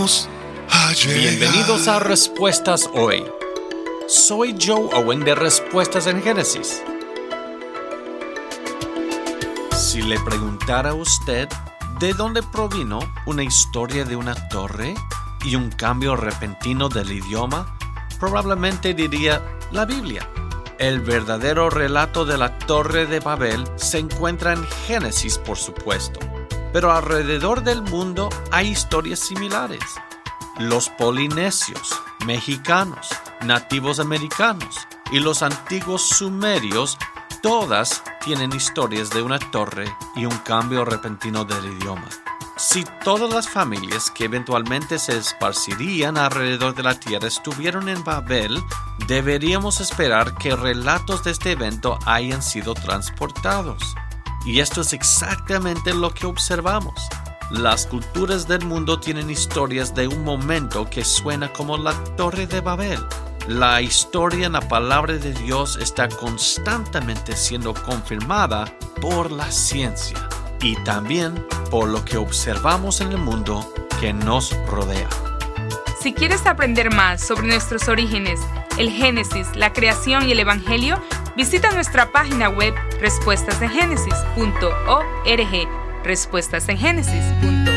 Bienvenidos a Respuestas Hoy. Soy Joe Owen de Respuestas en Génesis. Si le preguntara a usted de dónde provino una historia de una torre y un cambio repentino del idioma, probablemente diría la Biblia. El verdadero relato de la Torre de Babel se encuentra en Génesis, por supuesto, pero alrededor del mundo hay historias similares. Los polinesios, mexicanos, nativos americanos y los antiguos sumerios, todas tienen historias de una torre y un cambio repentino del idioma. Si todas las familias que eventualmente se esparcirían alrededor de la tierra estuvieron en Babel, deberíamos esperar que relatos de este evento hayan sido transportados. Y esto es exactamente lo que observamos. Las culturas del mundo tienen historias de un momento que suena como la Torre de Babel. La historia en la palabra de Dios está constantemente siendo confirmada por la ciencia y también por lo que observamos en el mundo que nos rodea. Si quieres aprender más sobre nuestros orígenes, el Génesis, la creación y el Evangelio, visita nuestra página web respuestasengenesis.org. respuestasengenesis.org.